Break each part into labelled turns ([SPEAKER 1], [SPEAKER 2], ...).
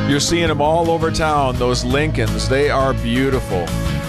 [SPEAKER 1] You're seeing them all over town, those Lincolns. They are beautiful.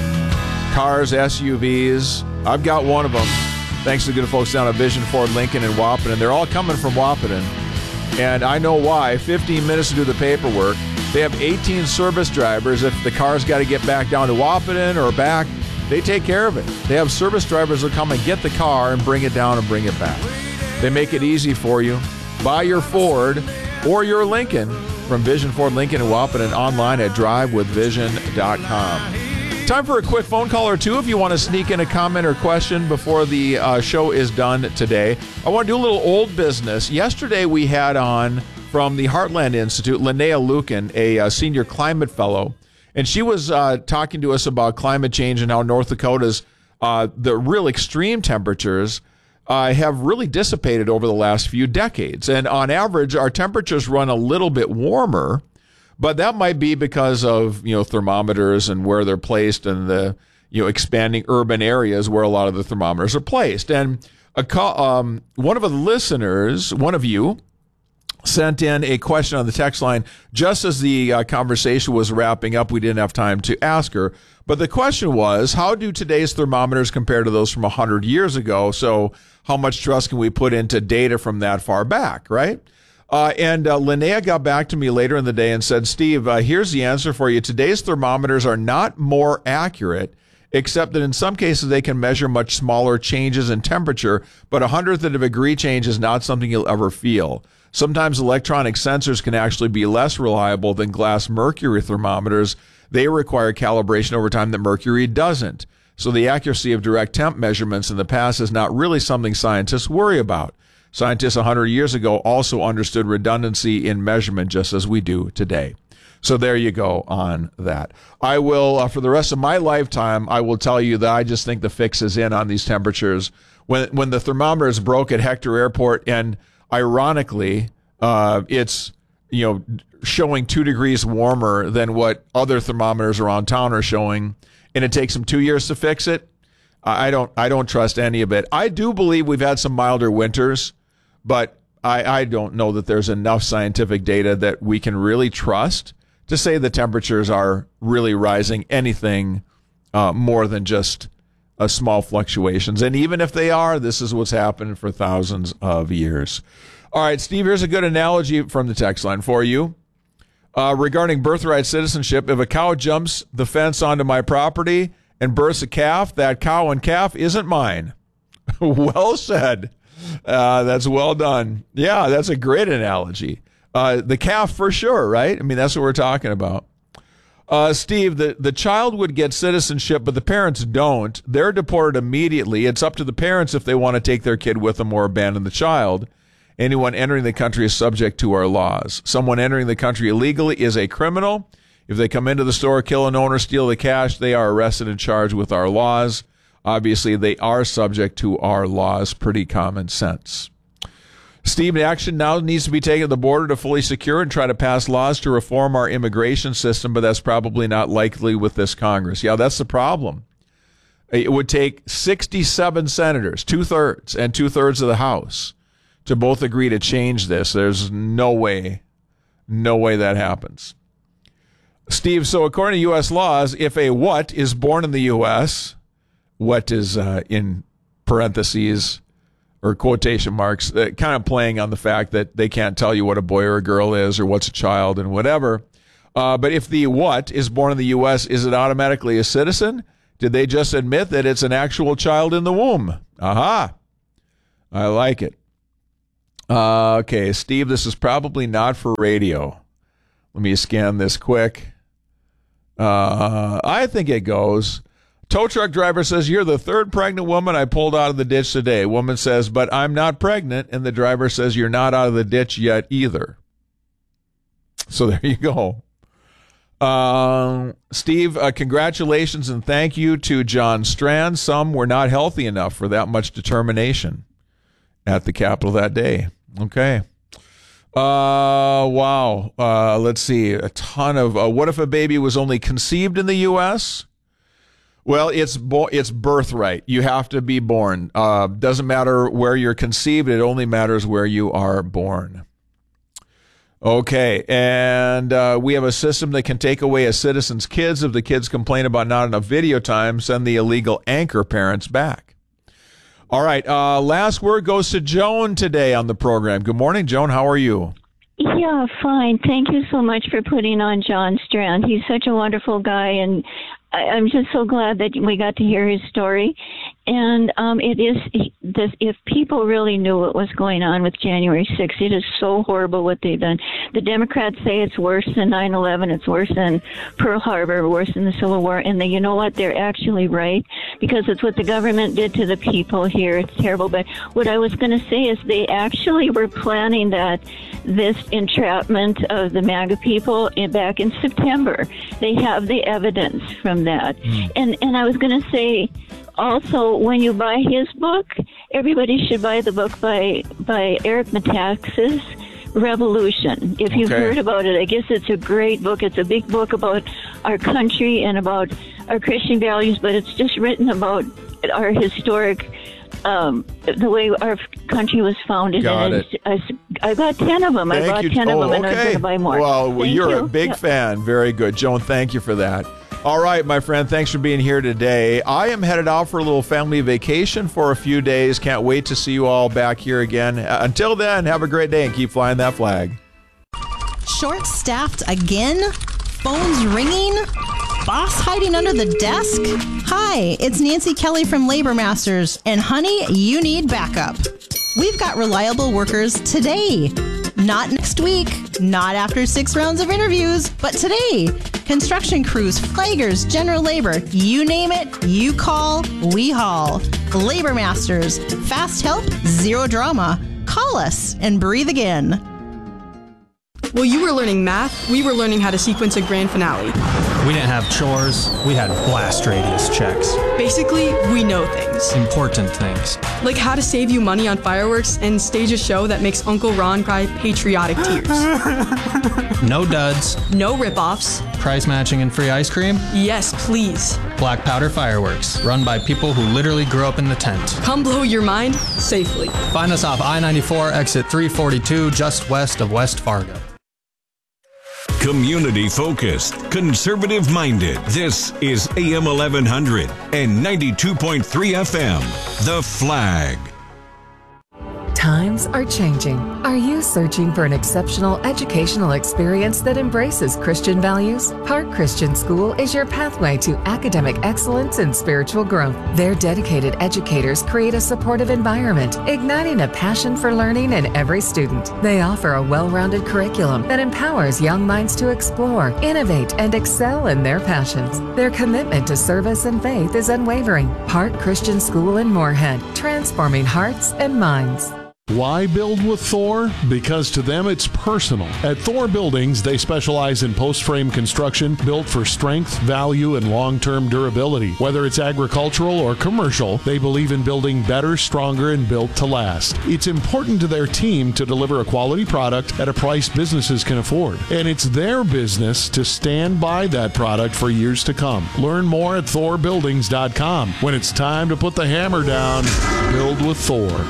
[SPEAKER 1] Cars, SUVs. I've got one of them. Thanks to the good folks down at Vision Ford Lincoln in Wahpeton. They're all coming from Wahpeton. And I know why. 15 minutes to do the paperwork. They have 18 service drivers. If the car's got to get back down to Wahpeton or back, they take care of it. They have service drivers that come and get the car and bring it down and bring it back. They make it easy for you. Buy your Ford or your Lincoln from Vision Ford Lincoln in Wahpeton, online at drivewithvision.com. Time for a quick phone call or two if you want to sneak in a comment or question before the show is done today. I want to do a little old business. Yesterday we had on from the Heartland Institute, Linnea Lucan, a senior climate fellow, and she was talking to us about climate change and how North Dakota's the real extreme temperatures have really dissipated over the last few decades. And on average, our temperatures run a little bit warmer, but that might be because of, thermometers and where they're placed and the, expanding urban areas where a lot of the thermometers are placed. And one of the listeners, one of you, sent in a question on the text line just as the conversation was wrapping up. We didn't have time to ask her. But the question was, how do today's thermometers compare to those from 100 years ago? So how much trust can we put into data from that far back, right? And Linnea got back to me later in the day and said, Steve, here's the answer for you. Today's thermometers are not more accurate, except that in some cases they can measure much smaller changes in temperature, but 1/100th of a degree change is not something you'll ever feel. Sometimes electronic sensors can actually be less reliable than glass mercury thermometers. They require calibration over time that mercury doesn't. So the accuracy of direct temp measurements in the past is not really something scientists worry about. Scientists 100 years ago also understood redundancy in measurement just as we do today. So there you go on that. I will, for the rest of my lifetime, I will tell you that I just think the fix is in on these temperatures. When the thermometer is broke at Hector Airport, and ironically, it's showing 2 degrees warmer than what other thermometers around town are showing, and it takes them 2 years to fix it. I don't trust any of it. I do believe we've had some milder winters, but I don't know that there's enough scientific data that we can really trust to say the temperatures are really rising anything more than just small fluctuations. And even if they are, this is what's happened for thousands of years. All right, Steve, here's a good analogy from the text line for you. Regarding birthright citizenship, if a cow jumps the fence onto my property and births a calf, that cow and calf isn't mine. Well said. That's well done. Yeah, that's a great analogy. The calf for sure, right? I mean, that's what we're talking about. Steve, the child would get citizenship, but the parents don't. They're deported immediately. It's up to the parents if they want to take their kid with them or abandon the child. Anyone entering the country is subject to our laws. Someone entering the country illegally is a criminal. If they come into the store, kill an owner, steal the cash, they are arrested and charged with our laws. Obviously, they are subject to our laws. Pretty common sense. Steve, action now needs to be taken at the border to fully secure and try to pass laws to reform our immigration system, but that's probably not likely with this Congress. Yeah, that's the problem. It would take 67 senators, 2/3, and 2/3 of the House to both agree to change this. There's no way that happens. Steve, so according to U.S. laws, if a what is born in the U.S., what is in parentheses or quotation marks, kind of playing on the fact that they can't tell you what a boy or a girl is or what's a child and whatever. But if the what is born in the U.S., is it automatically a citizen? Did they just admit that it's an actual child in the womb? Aha. I like it. Okay, Steve, this is probably not for radio. Let me scan this quick. I think it goes. Tow truck driver says, you're the 3rd pregnant woman I pulled out of the ditch today. Woman says, but I'm not pregnant. And the driver says, you're not out of the ditch yet either. So there you go. Steve, congratulations and thank you to John Strand. Some were not healthy enough for that much determination at the Capitol that day. Okay. Wow. Let's see. A ton of, what if a baby was only conceived in the U.S.? Well, it's birthright. You have to be born. Doesn't matter where you're conceived. It only matters where you are born. Okay, and we have a system that can take away a citizen's kids if the kids complain about not enough video time, send the illegal anchor parents back. All right, last word goes to Joan today on the program. Good morning, Joan. How are you?
[SPEAKER 2] Yeah, fine. Thank you so much for putting on John Strand. He's such a wonderful guy, and I'm just so glad that we got to hear his story. And it is this, if people really knew what was going on with January 6th, it is so horrible what they've done. The Democrats say it's worse than 9/11, it's worse than Pearl Harbor, worse than the Civil War. And you know what? They're actually right, because it's what the government did to the people here. It's terrible. But what I was going to say is they actually were planning this entrapment of the MAGA people back in September. They have the evidence from that. And I was going to say, also, when you buy his book, everybody should buy the book by Eric Metaxas, Revolution. If you've heard about it, I guess it's a great book. It's a big book about our country and about our Christian values, but it's just written about our historic, the way our country was founded.
[SPEAKER 1] Got
[SPEAKER 2] and
[SPEAKER 1] it.
[SPEAKER 2] I got 10 of them. I bought 10 of them, and I'm going to buy more.
[SPEAKER 1] Well, you're a big fan. Very good. Joan, thank you for that. All right, my friend, thanks for being here today. I am headed out for a little family vacation for a few days. Can't wait to see you all back here again. Until then, have a great day and keep flying that flag.
[SPEAKER 3] Short-staffed again? Phones ringing? Boss hiding under the desk? Hi, it's Nancy Kelly from Labor Masters, and honey, you need backup. We've got reliable workers today. Not next week, not after 6 rounds of interviews, but today. Construction crews, flaggers, general labor, you name it, you call, we haul. Labor Masters, fast help, zero drama. Call us and breathe again.
[SPEAKER 4] While you were learning math, we were learning how to sequence a grand finale.
[SPEAKER 5] We didn't have chores, we had blast radius checks.
[SPEAKER 4] Basically, we know things.
[SPEAKER 5] Important things.
[SPEAKER 4] Like how to save you money on fireworks and stage a show that makes Uncle Ron cry patriotic tears.
[SPEAKER 5] No duds.
[SPEAKER 4] No rip-offs.
[SPEAKER 5] Price matching and free ice cream.
[SPEAKER 4] Yes, please.
[SPEAKER 5] Black powder fireworks, run by people who literally grew up in the tent.
[SPEAKER 4] Come blow your mind safely.
[SPEAKER 5] Find us off I-94, exit 342, just west of West Fargo.
[SPEAKER 6] Community-focused, conservative-minded. This is AM 1100 and 92.3 FM, The Flag.
[SPEAKER 7] Times are changing. Are you searching for an exceptional educational experience that embraces Christian values? Park Christian School is your pathway to academic excellence and spiritual growth. Their dedicated educators create a supportive environment, igniting a passion for learning in every student. They offer a well-rounded curriculum that empowers young minds to explore, innovate, and excel in their passions. Their commitment to service and faith is unwavering. Park Christian School in Moorhead, transforming hearts and minds.
[SPEAKER 8] Why build with Thor? Because to them it's personal. At Thor Buildings, they specialize in post-frame construction built for strength, value, and long-term durability. Whether it's agricultural or commercial, they believe in building better, stronger, and built to last. It's important to their team to deliver a quality product at a price businesses can afford. And it's their business to stand by that product for years to come. Learn more at thorbuildings.com. When it's time to put the hammer down, build with Thor.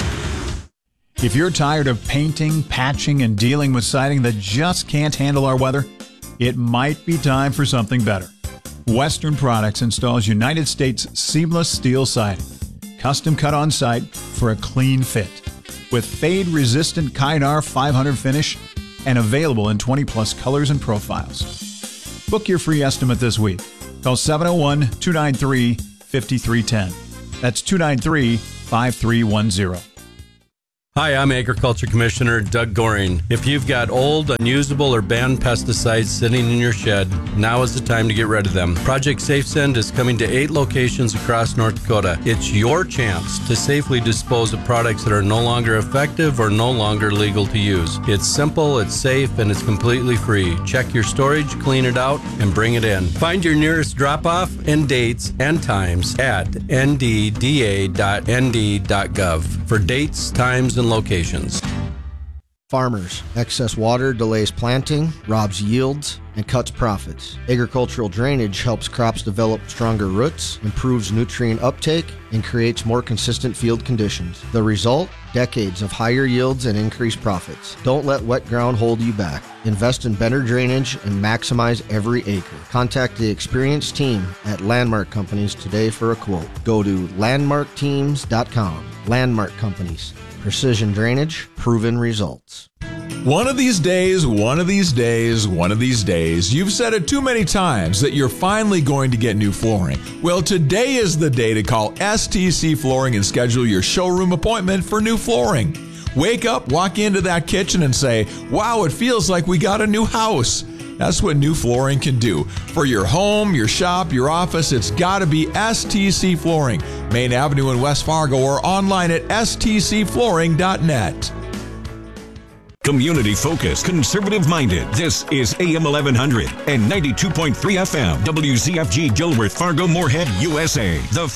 [SPEAKER 9] If you're tired of painting, patching, and dealing with siding that just can't handle our weather, it might be time for something better. Western Products installs United States seamless steel siding, custom cut on site for a clean fit, with fade-resistant Kynar 500 finish and available in 20-plus colors and profiles. Book your free estimate this week. Call 701-293-5310. That's 293-5310.
[SPEAKER 10] Hi, I'm Agriculture Commissioner Doug Goring. If you've got old, unusable, or banned pesticides sitting in your shed, now is the time to get rid of them. Project SafeSend is coming to 8 locations across North Dakota. It's your chance to safely dispose of products that are no longer effective or no longer legal to use. It's simple, it's safe, and it's completely free. Check your storage, clean it out, and bring it in. Find your nearest drop-off and dates and times at ndda.nd.gov for dates, times, and locations.
[SPEAKER 11] Farmers, excess water delays planting, robs yields, and cuts profits. Agricultural drainage helps crops develop stronger roots, improves nutrient uptake, and creates more consistent field conditions. The result? Decades of higher yields and increased profits. Don't let wet ground hold you back. Invest in better drainage and maximize every acre. Contact the experienced team at Landmark Companies today for a quote. Go to landmarkteams.com. Landmark Companies. Precision drainage, proven results.
[SPEAKER 1] One of these days, one of these days, one of these days, you've said it too many times that you're finally going to get new flooring. Well, today is the day to call STC Flooring and schedule your showroom appointment for new flooring. Wake up, walk into that kitchen and say, wow, it feels like we got a new house. That's what new flooring can do. For your home, your shop, your office, it's got to be STC Flooring. Main Avenue in West Fargo or online at stcflooring.net.
[SPEAKER 6] Community focused, conservative minded. This is AM 1100 and 92.3 FM. WZFG Gilbert, Fargo, Moorhead, USA. The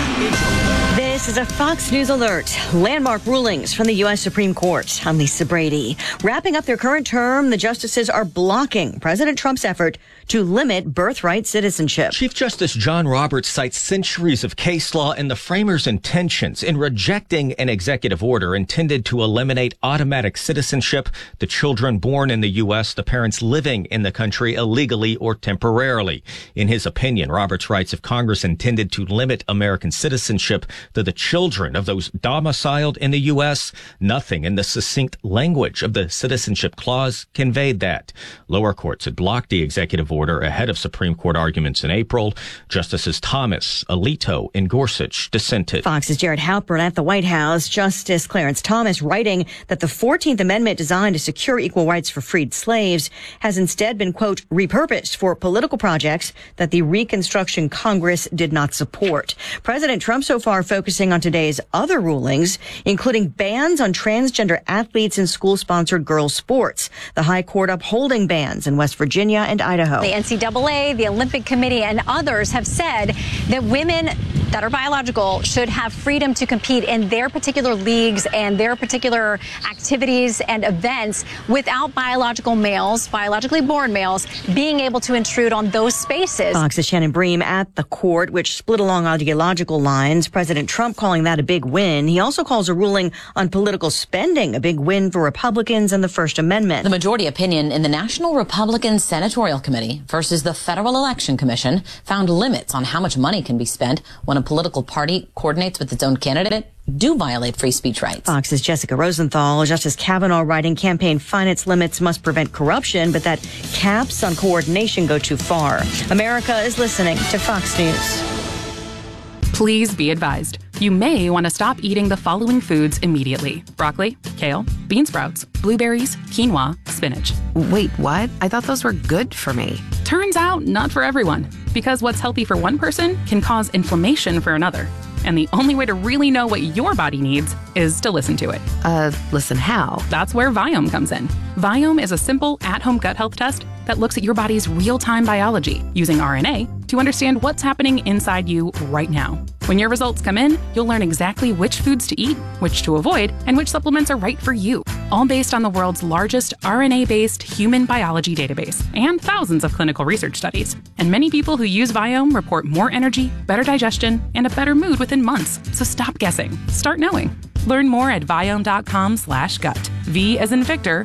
[SPEAKER 6] Flag.
[SPEAKER 12] This is a Fox News alert. Landmark rulings from the U.S. Supreme Court. I'm Lisa Brady. Wrapping up their current term, the justices are blocking President Trump's effort to limit birthright citizenship.
[SPEAKER 13] Chief Justice John Roberts cites centuries of case law and the framers' intentions in rejecting an executive order intended to eliminate automatic citizenship to children born in the U.S., the parents living in the country illegally or temporarily. In his opinion, Roberts writes, if Congress intended to limit American citizenship to the children of those domiciled in the U.S., nothing in the succinct language of the Citizenship Clause conveyed that. Lower courts had blocked the executive order ahead of Supreme Court arguments in April. Justices Thomas, Alito, and Gorsuch dissented.
[SPEAKER 12] Fox's Jared Halpern at the White House. Justice Clarence Thomas writing that the 14th Amendment designed to secure equal rights for freed slaves has instead been, quote, repurposed for political projects that the Reconstruction Congress did not support. President Trump so far focusing on today's other rulings, including bans on transgender athletes in school-sponsored girls' sports. The High Court upholding bans in West Virginia and Idaho.
[SPEAKER 14] The NCAA, the Olympic Committee, and others have said that women that are biological should have freedom to compete in their particular leagues and their particular activities and events without biological males, biologically born males, being able to intrude on those spaces.
[SPEAKER 12] Fox's Shannon Bream at the court, which split along ideological lines. President Trump calling that a big win. He also calls a ruling on political spending a big win for Republicans and the First Amendment.
[SPEAKER 15] The majority opinion in the National Republican Senatorial Committee versus the Federal Election Commission found limits on how much money can be spent when a political party coordinates with its own candidate do violate free speech rights.
[SPEAKER 12] Fox's Jessica Rosenthal. Justice Kavanaugh writing campaign finance limits must prevent corruption, but that caps on coordination go too far. America is listening to Fox News.
[SPEAKER 16] Please be advised. You may want to stop eating the following foods immediately. Broccoli, kale, bean sprouts, blueberries, quinoa, spinach.
[SPEAKER 17] Wait, what? I thought those were good for me.
[SPEAKER 16] Turns out, not for everyone. Because what's healthy for one person can cause inflammation for another. And the only way to really know what your body needs is to listen to it.
[SPEAKER 17] Listen how?
[SPEAKER 16] That's where Viome comes in. Viome is a simple at-home gut health test that looks at your body's real-time biology using RNA to understand what's happening inside you right now. When your results come in, you'll learn exactly which foods to eat, which to avoid, and which supplements are right for you. All based on the world's largest RNA-based human biology database and thousands of clinical research studies. And many people who use Viome report more energy, better digestion, and a better mood within months. So stop guessing. Start knowing. Learn more at Viome.com/gut. V as in Victor,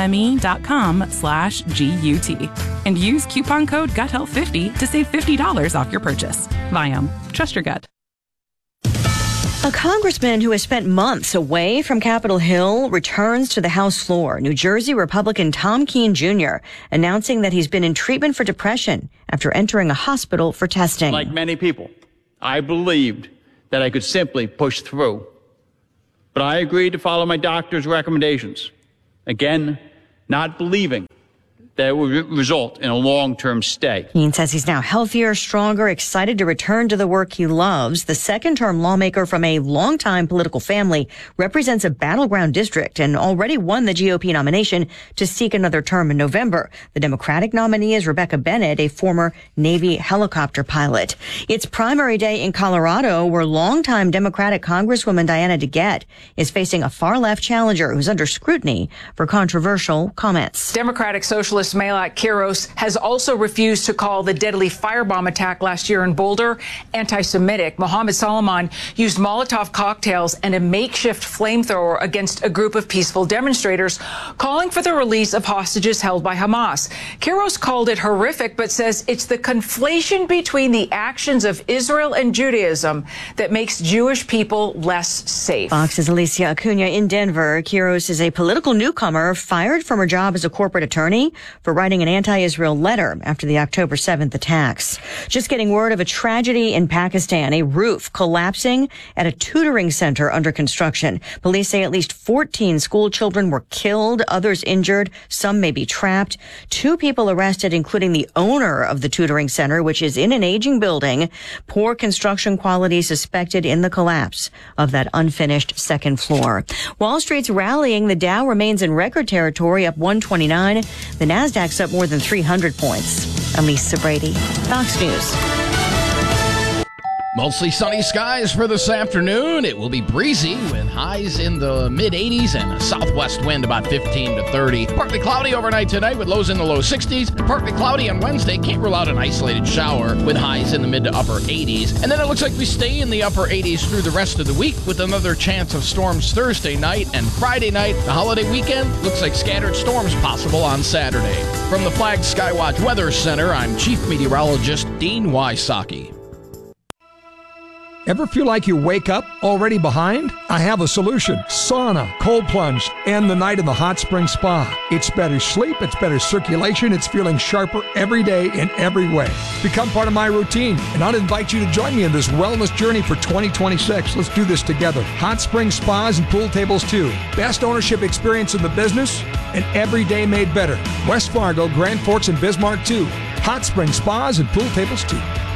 [SPEAKER 16] IOME.com/GUT. And use coupon code GUTHEALTH50 to save $50 off your purchase. Viome. Trust your gut.
[SPEAKER 12] A congressman who has spent months away from Capitol Hill returns to the House floor. New Jersey Republican Tom Keene Jr. announcing that he's been in treatment for depression after entering a hospital for testing.
[SPEAKER 18] Like many people, I believed that I could simply push through. But I agreed to follow my doctor's recommendations. Again, not believing that would result in a long-term stay.
[SPEAKER 12] Keene says he's now healthier, stronger, excited to return to the work he loves. The second-term lawmaker from a longtime political family represents a battleground district and already won the GOP nomination to seek another term in November. The Democratic nominee is Rebecca Bennett, a former Navy helicopter pilot. It's primary day in Colorado, where longtime Democratic Congresswoman Diana DeGette is facing a far-left challenger who's under scrutiny for controversial comments.
[SPEAKER 19] Democratic Socialist Malat Quiros has also refused to call the deadly firebomb attack last year in Boulder anti-Semitic. Mohammed Solomon used Molotov cocktails and a makeshift flamethrower against a group of peaceful demonstrators, calling for the release of hostages held by Hamas. Quiros called it horrific, but says it's the conflation between the actions of Israel and Judaism that makes Jewish people less safe.
[SPEAKER 12] Fox's Alicia Acuna in Denver. Quiros is a political newcomer fired from her job as a corporate attorney for writing an anti-Israel letter after the October 7th attacks. Just getting word of a tragedy in Pakistan, a roof collapsing at a tutoring center under construction. Police say at least 14 school children were killed, others injured, some may be trapped. 2 people arrested, including the owner of the tutoring center, which is in an aging building. Poor construction quality suspected in the collapse of that unfinished second floor. Wall Street's rallying. The Dow remains in record territory, up 129. The Nasdaq's up more than 300 points. Elisa Brady, Fox News.
[SPEAKER 20] Mostly sunny skies for this afternoon. It will be breezy with highs in the mid-80s and a southwest wind about 15 to 30. Partly cloudy overnight tonight with lows in the low 60s. And partly cloudy on Wednesday. Can't rule out an isolated shower with highs in the mid to upper 80s. And then it looks like we stay in the upper 80s through the rest of the week with another chance of storms Thursday night and Friday night. The holiday weekend looks like scattered storms possible on Saturday. From the Flag Skywatch Weather Center, I'm Chief Meteorologist Dean Wysocki.
[SPEAKER 21] Ever feel like you wake up already behind? I have a solution. Sauna, cold plunge, and the night in the hot spring spa. It's better sleep, it's better circulation, it's feeling sharper every day in every way. Become part of my routine, and I'll invite you to join me in this wellness journey for 2026. Let's do this together. Hot spring spas and pool tables too. Best ownership experience in the business, and every day made better. West Fargo, Grand Forks, and Bismarck too. Hot spring spas and pool tables too.